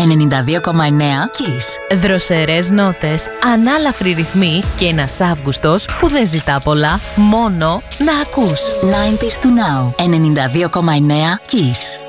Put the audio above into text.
92,9 Kiss. Δροσερές νότες, ανάλαφροι ρυθμοί και ένας Αύγουστος που δεν ζητά πολλά, μόνο να ακούς. 90s to now. 92,9 Kiss.